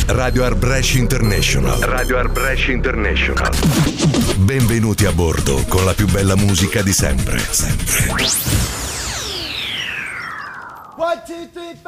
Radio Art Brescia International. Radio Art Brescia International. Benvenuti a bordo con la più bella musica di sempre. Sempre. 1, 2, 3,